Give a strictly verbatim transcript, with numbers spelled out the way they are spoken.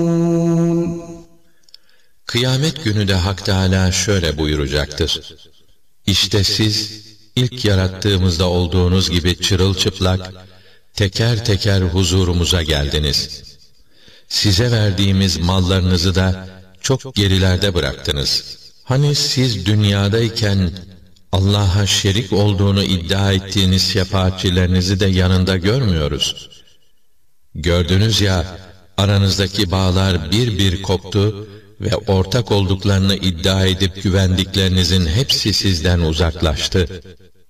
Kıyamet günü de Hak Teâlâ şöyle buyuracaktır: İşte siz ilk yarattığımızda olduğunuz gibi çırılçıplak, teker teker huzurumuza geldiniz. Size verdiğimiz mallarınızı da çok gerilerde bıraktınız. Hani siz dünyadayken Allah'a şerik olduğunu iddia ettiğiniz şefaatçilerinizi de yanında görmüyoruz. Gördünüz ya, aranızdaki bağlar bir bir koptu ve ortak olduklarını iddia edip güvendiklerinizin hepsi sizden uzaklaştı.